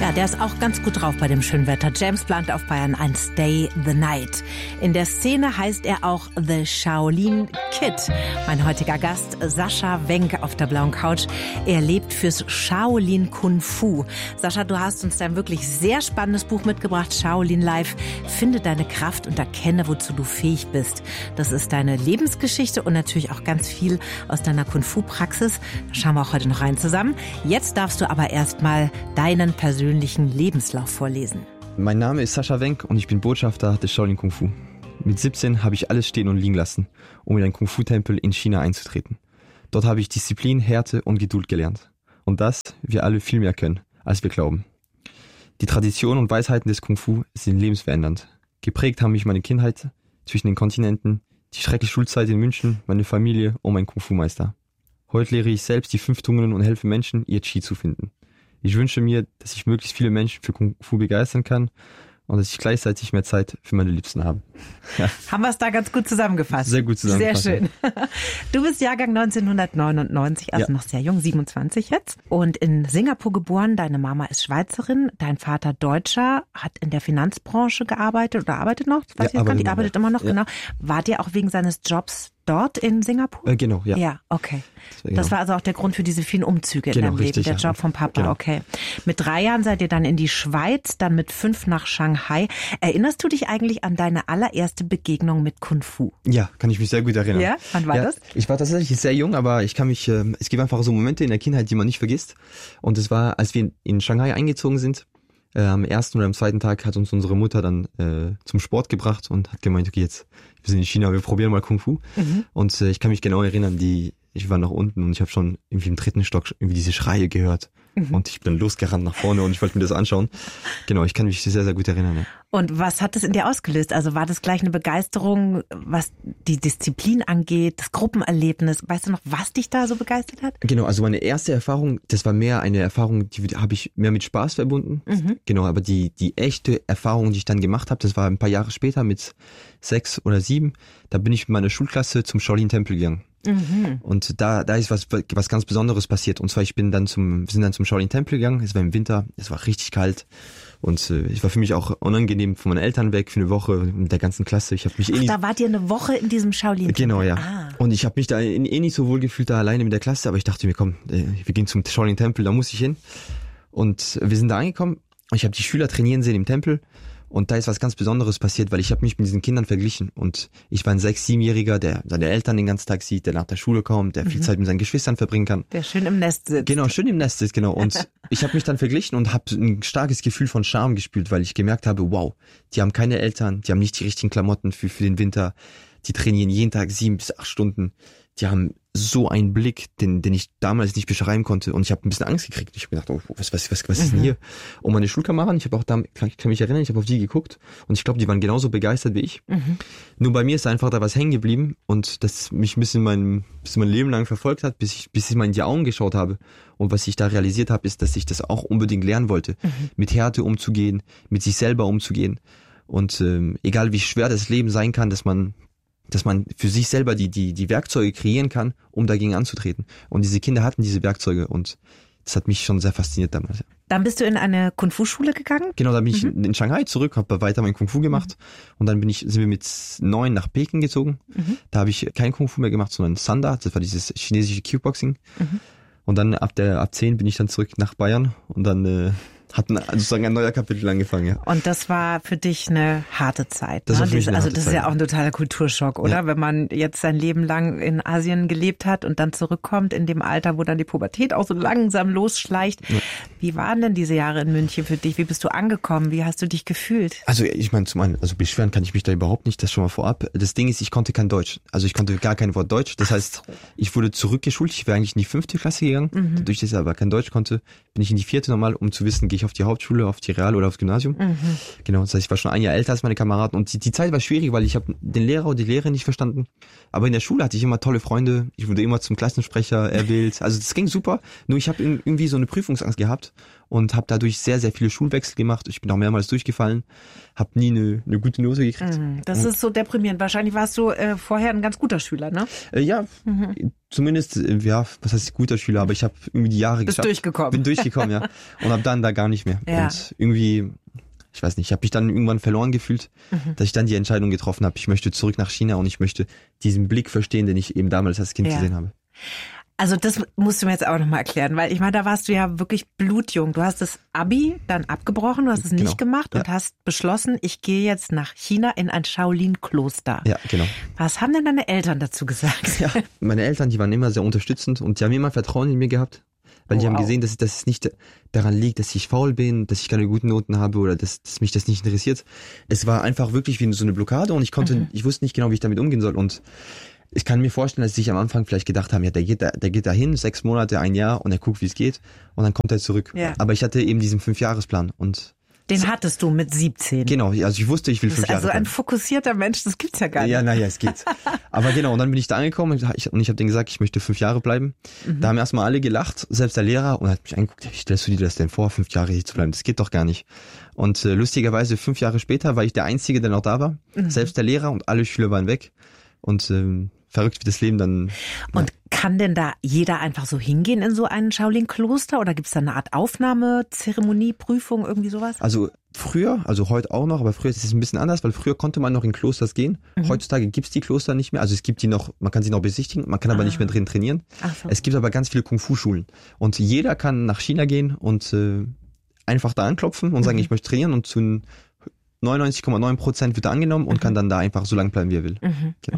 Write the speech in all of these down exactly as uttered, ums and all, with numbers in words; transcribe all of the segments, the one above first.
Ja, der ist auch ganz gut drauf bei dem schönen Wetter. James Blunt auf Bayern eins, Stay the Night. In der Szene heißt er auch The Shaolin Kid. Mein heutiger Gast, Sascha Wenk auf der blauen Couch. Er lebt fürs Shaolin Kung Fu. Sascha, du hast uns ein wirklich sehr spannendes Buch mitgebracht, Shaolin Life. Finde deine Kraft und erkenne, wozu du fähig bist. Das ist deine Lebensgeschichte und natürlich auch ganz viel aus deiner Kung Fu Praxis. Da schauen wir auch heute noch rein zusammen. Jetzt darfst du aber erstmal deinen persönlichen Lebenslauf vorlesen. Mein Name ist Sascha Wenk und ich bin Botschafter des Shaolin Kung Fu. Mit siebzehn habe ich alles stehen und liegen lassen, um in einen Kung Fu Tempel in China einzutreten. Dort habe ich Disziplin, Härte und Geduld gelernt. Und das wir alle viel mehr können, als wir glauben. Die Traditionen und Weisheiten des Kung Fu sind lebensverändernd. Geprägt haben mich meine Kindheit zwischen den Kontinenten, die schreckliche Schulzeit in München, meine Familie und mein Kung Fu Meister. Heute lehre ich selbst die fünf Tugenden und helfe Menschen, ihr Qi zu finden. Ich wünsche mir, dass ich möglichst viele Menschen für Kung Fu begeistern kann und dass ich gleichzeitig mehr Zeit für meine Liebsten habe. Ja. Haben wir es da ganz gut zusammengefasst? Sehr gut zusammengefasst. Sehr schön. Du bist Jahrgang neunzehnhundertneunundneunzig, also ja. Noch sehr jung, siebenundzwanzig jetzt. Und in Singapur geboren. Deine Mama ist Schweizerin, dein Vater Deutscher, hat in der Finanzbranche gearbeitet oder arbeitet noch? Das weiß ja, ich jetzt gar nicht, arbeitet immer noch, ja. Genau. Wart ihr auch wegen seines Jobs dort in Singapur? Äh, genau, ja. Ja, okay. Das war, genau. das war also auch der Grund für diese vielen Umzüge genau, in deinem richtig, Leben, der ja. Job vom Papa, genau. Okay. Mit drei Jahren seid ihr dann in die Schweiz, dann mit fünf nach Shanghai. Erinnerst du dich eigentlich an deine allererste Begegnung mit Kung Fu? Ja, kann ich mich sehr gut erinnern. Ja, wann war ja, das? Ich war tatsächlich sehr jung, aber ich kann mich, äh, es gibt einfach so Momente in der Kindheit, die man nicht vergisst. Und es war, als wir in Shanghai eingezogen sind, äh, am ersten oder am zweiten Tag hat uns unsere Mutter dann äh, zum Sport gebracht und hat gemeint, okay, jetzt, wir sind in China, wir probieren mal Kung Fu. Mhm. Und äh, ich kann mich genau erinnern, die, ich war nach unten und ich habe schon irgendwie im dritten Stock irgendwie diese Schreie gehört. Mhm. Und ich bin losgerannt nach vorne und ich wollte mir das anschauen. Genau, ich kann mich sehr, sehr gut erinnern. Ja. Und was hat das in dir ausgelöst? Also war das gleich eine Begeisterung, was die Disziplin angeht, das Gruppenerlebnis? Weißt du noch, was dich da so begeistert hat? Genau, also meine erste Erfahrung, das war mehr eine Erfahrung, die habe ich mehr mit Spaß verbunden. Mhm. Genau, aber die die echte Erfahrung, die ich dann gemacht habe, das war ein paar Jahre später mit sechs oder sieben. Da bin ich mit meiner Schulklasse zum Shaolin-Tempel gegangen. Mhm. Und da da ist was was ganz Besonderes passiert. Und zwar ich bin dann zum wir sind dann zum Shaolin-Tempel gegangen. Es war im Winter, es war richtig kalt. Und äh, es war für mich auch unangenehm von meinen Eltern weg für eine Woche mit der ganzen Klasse. Ich habe mich Ach, eh nicht, da wart ihr eine Woche in diesem Shaolin-Tempel? Genau, ja. Ah. Und ich habe mich da eh nicht so wohl gefühlt da alleine mit der Klasse, aber ich dachte mir, komm, wir gehen zum Shaolin-Tempel, da muss ich hin. Und wir sind da angekommen. Ich habe die Schüler trainieren sehen im Tempel. Und da ist was ganz Besonderes passiert, weil ich habe mich mit diesen Kindern verglichen. Und ich war ein sechs-, siebenjähriger, der seine Eltern den ganzen Tag sieht, der nach der Schule kommt, der viel mhm. Zeit mit seinen Geschwistern verbringen kann. Der schön im Nest sitzt. Genau, schön im Nest sitzt, genau. Und ich habe mich dann verglichen und habe ein starkes Gefühl von Scham gespürt, weil ich gemerkt habe, wow, die haben keine Eltern, die haben nicht die richtigen Klamotten für, für den Winter, die trainieren jeden Tag sieben bis acht Stunden. Die haben so einen Blick, den, den ich damals nicht beschreiben konnte. Und ich habe ein bisschen Angst gekriegt. Ich habe gedacht, oh, was, was, was, was ist denn hier? Und meine Schulkameraden, ich habe auch da, kann, kann mich erinnern, ich habe auf die geguckt und ich glaube, die waren genauso begeistert wie ich. Mhm. Nur bei mir ist einfach da was hängen geblieben und das mich ein bisschen mein, bisschen mein Leben lang verfolgt hat, bis ich, bis ich mal in die Augen geschaut habe. Und was ich da realisiert habe, ist, dass ich das auch unbedingt lernen wollte, mhm. mit Härte umzugehen, mit sich selber umzugehen. Und ähm, egal wie schwer das Leben sein kann, dass man dass man für sich selber die die die Werkzeuge kreieren kann, um dagegen anzutreten. Und diese Kinder hatten diese Werkzeuge und das hat mich schon sehr fasziniert damals. Dann bist du in eine Kung-Fu-Schule gegangen? Genau, da bin ich mhm. in Shanghai zurück, habe weiter mein Kung-Fu gemacht mhm. und dann bin ich sind wir mit neun nach Peking gezogen. Mhm. Da habe ich kein Kung-Fu mehr gemacht, sondern Sanda, das war dieses chinesische Kickboxing. Mhm. Und dann ab der ab zehn bin ich dann zurück nach Bayern und dann äh, hat ein, sozusagen ein neuer Kapitel angefangen, ja. Und das war für dich eine harte Zeit. Das ne? war für mich eine also harte das Zeit. Ist ja auch ein totaler Kulturschock, oder? Ja. Wenn man jetzt sein Leben lang in Asien gelebt hat und dann zurückkommt in dem Alter, wo dann die Pubertät auch so langsam losschleicht. Ja. Wie waren denn diese Jahre in München für dich? Wie bist du angekommen? Wie hast du dich gefühlt? Also ich meine, zum einen, also beschweren kann ich mich da überhaupt nicht, das schon mal vorab. Das Ding ist, ich konnte kein Deutsch. Also ich konnte gar kein Wort Deutsch. Das heißt, ich wurde zurückgeschult. Ich wäre eigentlich in die fünfte Klasse gegangen. Mhm. Dadurch, dass ich aber kein Deutsch konnte, bin ich in die vierte normal, um zu wissen, gehe ich auf die Hauptschule, auf die Real- oder aufs Gymnasium. Mhm. Genau, das heißt, ich war schon ein Jahr älter als meine Kameraden und die, die Zeit war schwierig, weil ich habe den Lehrer oder die Lehrerin nicht verstanden. Aber in der Schule hatte ich immer tolle Freunde. Ich wurde immer zum Klassensprecher erwählt. Also das ging super. Nur ich habe irgendwie so eine Prüfungsangst gehabt gelernt und habe dadurch sehr, sehr viele Schulwechsel gemacht. Ich bin auch mehrmals durchgefallen, habe nie eine, eine gute Note gekriegt. Das ist so deprimierend. Wahrscheinlich warst du äh, vorher ein ganz guter Schüler, ne? Äh, ja, mhm. zumindest, äh, ja, was heißt guter Schüler, aber ich habe irgendwie die Jahre Bist geschafft. durchgekommen. Bin durchgekommen, ja. Und habe dann da gar nicht mehr. Ja. Und irgendwie, ich weiß nicht, ich habe mich dann irgendwann verloren gefühlt, mhm. dass ich dann die Entscheidung getroffen habe, ich möchte zurück nach China und ich möchte diesen Blick verstehen, den ich eben damals als Kind ja. gesehen habe. Also das musst du mir jetzt auch nochmal erklären, weil ich meine, da warst du ja wirklich blutjung. Du hast das Abi dann abgebrochen, du hast es genau. nicht gemacht ja. und hast beschlossen, ich gehe jetzt nach China in ein Shaolin-Kloster. Ja, genau. Was haben denn deine Eltern dazu gesagt? Ja, meine Eltern, die waren immer sehr unterstützend und die haben immer Vertrauen in mir gehabt, weil oh, die haben wow. gesehen, dass, dass es nicht daran liegt, dass ich faul bin, dass ich keine guten Noten habe oder dass, dass mich das nicht interessiert. Es war einfach wirklich wie so eine Blockade und ich konnte, mhm. ich wusste nicht genau, wie ich damit umgehen soll und ich kann mir vorstellen, dass sie sich am Anfang vielleicht gedacht haben, ja, der geht da, der geht da hin, sechs Monate, ein Jahr und er guckt, wie es geht und dann kommt er zurück. Ja. Aber ich hatte eben diesen Fünfjahresplan und den hattest du mit siebzehn. Genau, also ich wusste, ich will fünf Jahre. Also ein fokussierter Mensch, das gibt's ja gar nicht. Ja, naja, es geht. Aber genau, und dann bin ich da angekommen und ich, und ich habe denen gesagt, ich möchte fünf Jahre bleiben. Mhm. Da haben erstmal alle gelacht, selbst der Lehrer, und hat mich angeguckt, wie stellst du dir das denn vor, fünf Jahre hier zu bleiben? Das geht doch gar nicht. Und äh, lustigerweise, fünf Jahre später war ich der Einzige, der noch da war. Mhm. Selbst der Lehrer und alle Schüler waren weg. Und ähm, verrückt, wie das Leben dann... Und ja. kann denn da jeder einfach so hingehen in so ein Shaolin-Kloster oder gibt es da eine Art Aufnahmezeremonie, Prüfung, irgendwie sowas? Also früher, also heute auch noch, aber früher ist es ein bisschen anders, weil früher konnte man noch in Klosters gehen. Mhm. Heutzutage gibt's die Kloster nicht mehr. Also es gibt die noch, man kann sie noch besichtigen, man kann aber ah. nicht mehr drin trainieren. Ach so. Es gibt aber ganz viele Kung-Fu-Schulen. Und jeder kann nach China gehen und äh, einfach da anklopfen und sagen, mhm. ich möchte trainieren und zu neunundneunzig Komma neun Prozent wird er angenommen und mhm. kann dann da einfach so lange bleiben, wie er will. Mhm. Genau.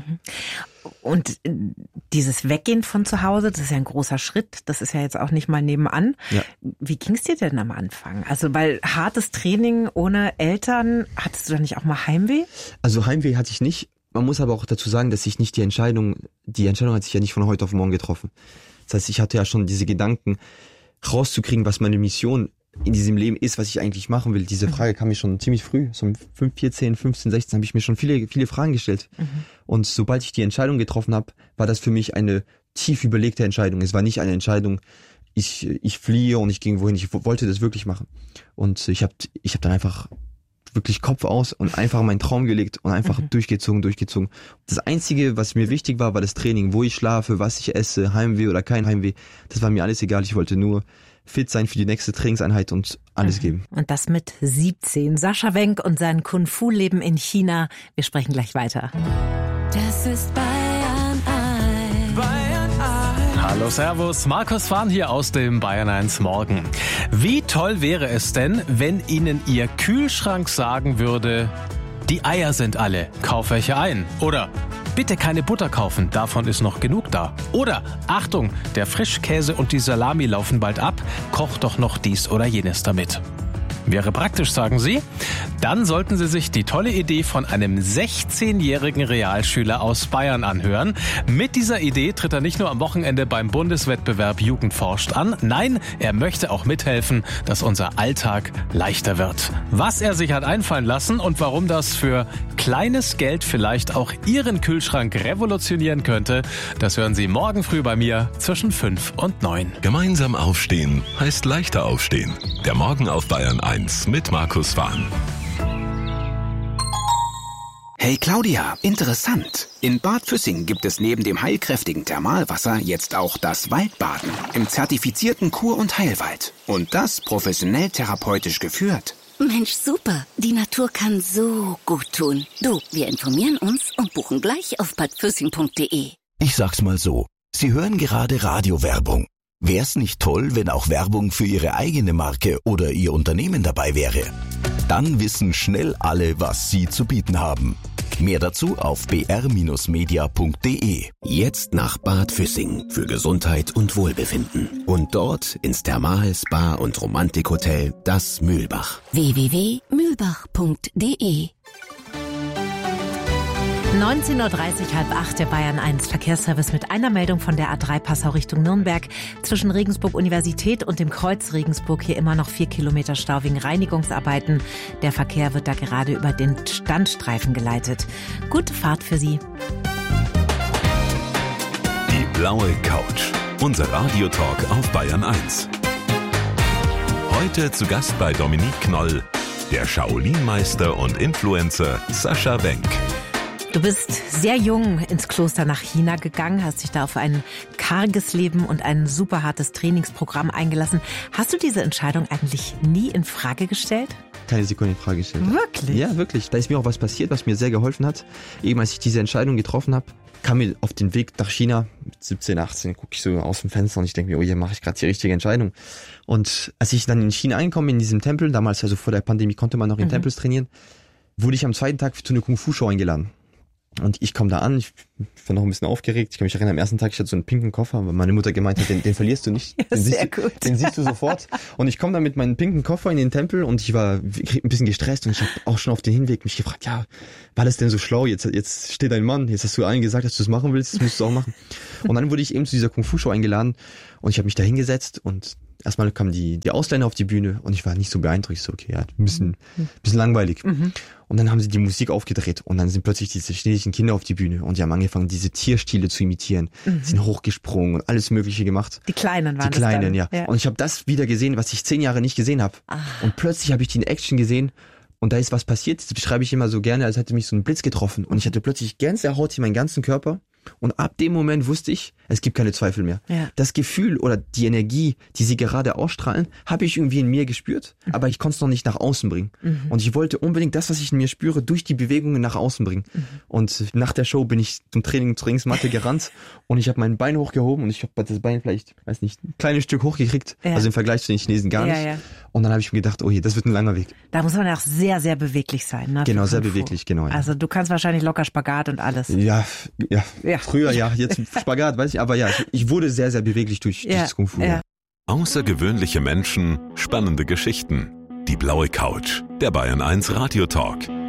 Und dieses Weggehen von zu Hause, das ist ja ein großer Schritt, das ist ja jetzt auch nicht mal nebenan. Ja. Wie ging es dir denn am Anfang? Also weil hartes Training ohne Eltern, hattest du da nicht auch mal Heimweh? Also Heimweh hatte ich nicht. Man muss aber auch dazu sagen, dass ich nicht die Entscheidung, die Entscheidung hat sich ja nicht von heute auf morgen getroffen. Das heißt, ich hatte ja schon diese Gedanken, rauszukriegen, was meine Mission in diesem Leben ist, was ich eigentlich machen will. Diese Frage kam mir schon ziemlich früh, so um fünf, vierzehn, fünfzehn, sechzehn habe ich mir schon viele, viele Fragen gestellt. Mhm. Und sobald ich die Entscheidung getroffen habe, war das für mich eine tief überlegte Entscheidung. Es war nicht eine Entscheidung, ich, ich fliehe und ich ging wohin. Ich wollte das wirklich machen. Und ich habe ich hab dann einfach wirklich Kopf aus und einfach meinen Traum gelegt und einfach mhm. durchgezogen, durchgezogen. Das Einzige, was mir wichtig war, war das Training, wo ich schlafe, was ich esse, Heimweh oder kein Heimweh. Das war mir alles egal. Ich wollte nur fit sein für die nächste Trainingseinheit und alles geben. Und das mit siebzehn. Sascha Wenk und sein Kung-Fu-Leben in China. Wir sprechen gleich weiter. Das ist Bayern eins. Bayern eins. Hallo, servus. Markus Fahn hier aus dem Bayern eins Morgen. Wie toll wäre es denn, wenn Ihnen Ihr Kühlschrank sagen würde, die Eier sind alle, kauf welche ein. Oder bitte keine Butter kaufen, davon ist noch genug da. Oder, Achtung, der Frischkäse und die Salami laufen bald ab, koch doch noch dies oder jenes damit. Wäre praktisch, sagen Sie? Dann sollten Sie sich die tolle Idee von einem sechzehnjährigen Realschüler aus Bayern anhören. Mit dieser Idee tritt er nicht nur am Wochenende beim Bundeswettbewerb Jugend forscht an, nein, er möchte auch mithelfen, dass unser Alltag leichter wird. Was er sich hat einfallen lassen und warum das für kleines Geld vielleicht auch Ihren Kühlschrank revolutionieren könnte, das hören Sie morgen früh bei mir zwischen fünf und neun. Gemeinsam aufstehen heißt leichter aufstehen. Der Morgen auf Bayern eins mit Markus Fahn. Hey Claudia, interessant. In Bad Füssing gibt es neben dem heilkräftigen Thermalwasser jetzt auch das Waldbaden im zertifizierten Kur- und Heilwald. Und das professionell therapeutisch geführt. Mensch, super. Die Natur kann so gut tun. Du, wir informieren uns und buchen gleich auf bad füssing punkt de. Ich sag's mal so. Sie hören gerade Radiowerbung. Wär's nicht toll, wenn auch Werbung für Ihre eigene Marke oder Ihr Unternehmen dabei wäre? Dann wissen schnell alle, was Sie zu bieten haben. Mehr dazu auf b r Bindestrich media punkt de. Jetzt nach Bad Füssing für Gesundheit und Wohlbefinden. Und dort ins Thermal-, Spa- und Romantikhotel Das Mühlbach. w w w punkt mühlbach punkt de. neunzehn Uhr dreißig, halb acht, der Bayern eins Verkehrsservice mit einer Meldung von der A drei Passau Richtung Nürnberg. Zwischen Regensburg Universität und dem Kreuz Regensburg hier immer noch vier Kilometer Stau wegen Reinigungsarbeiten. Der Verkehr wird da gerade über den Standstreifen geleitet. Gute Fahrt für Sie. Die blaue Couch. Unser Radiotalk auf Bayern eins. Heute zu Gast bei Dominique Knoll, der Shaolin-Meister und Influencer Sascha Wenk. Du bist sehr jung ins Kloster nach China gegangen, hast dich da auf ein karges Leben und ein super hartes Trainingsprogramm eingelassen. Hast du diese Entscheidung eigentlich nie in Frage gestellt? Keine Sekunde in Frage gestellt. Wirklich? Ja, wirklich. Da ist mir auch was passiert, was mir sehr geholfen hat. Eben als ich diese Entscheidung getroffen habe, kam mir auf den Weg nach China mit siebzehn, achtzehn, gucke ich so aus dem Fenster und ich denke mir, oh, hier mache ich gerade die richtige Entscheidung. Und als ich dann in China ankomme, in diesem Tempel, damals also vor der Pandemie konnte man noch in mhm. Tempels trainieren, wurde ich am zweiten Tag zu einer Kung-Fu-Show eingeladen. Und ich komme da an, ich war noch ein bisschen aufgeregt. Ich kann mich erinnern, am ersten Tag, ich hatte so einen pinken Koffer, weil meine Mutter gemeint hat, den, den verlierst du nicht. Ja, den, sehr siehst du, gut. den siehst du sofort. Und ich komme dann mit meinem pinken Koffer in den Tempel und ich war ein bisschen gestresst und ich habe auch schon auf den Hinweg mich gefragt, ja, war das denn so schlau? Jetzt, jetzt steht ein Mann, jetzt hast du allen gesagt, dass du es machen willst, das musst du auch machen. Und dann wurde ich eben zu dieser Kung-Fu-Show eingeladen und ich habe mich da hingesetzt und erstmal kamen die, die Ausländer auf die Bühne und ich war nicht so beeindruckt. So, okay, ja, ein bisschen, ein bisschen langweilig. Mhm. Und dann haben sie die Musik aufgedreht und dann sind plötzlich diese chinesischen Kinder auf die Bühne und die haben angefangen, diese Tierstile zu imitieren. Mhm. Sind hochgesprungen und alles Mögliche gemacht. Die Kleinen waren Die Kleinen, das dann. ja. ja. Und ich habe das wieder gesehen, was ich zehn Jahre nicht gesehen habe. Und plötzlich habe ich die in Action gesehen und da ist was passiert. Das beschreibe ich immer so gerne, als hätte mich so ein Blitz getroffen. Und ich hatte plötzlich Gänsehaut in meinen ganzen Körper. Und ab dem Moment wusste ich, es gibt keine Zweifel mehr. Ja. Das Gefühl oder die Energie, die sie gerade ausstrahlen, habe ich irgendwie in mir gespürt, mhm. aber ich konnte es noch nicht nach außen bringen. Mhm. Und ich wollte unbedingt das, was ich in mir spüre, durch die Bewegungen nach außen bringen. Mhm. Und nach der Show bin ich zum Training, zur Trainingsmatte gerannt und ich habe mein Bein hochgehoben und ich habe das Bein vielleicht, weiß nicht, ein kleines Stück hochgekriegt, ja. also im Vergleich zu den Chinesen gar nicht. Ja, ja. Und dann habe ich mir gedacht, oh je, das wird ein langer Weg. Da muss man auch sehr, sehr beweglich sein. Ne, genau, sehr beweglich, genau. Ja. Also du kannst wahrscheinlich locker Spagat und alles. Ja, ja. ja. Früher ja, jetzt Spagat, weiß ich, aber ja, ich, ich wurde sehr, sehr beweglich durch, durch ja, das Kung Fu. Ja. Außergewöhnliche Menschen, spannende Geschichten. Die blaue Couch, der Bayern eins Radio Talk.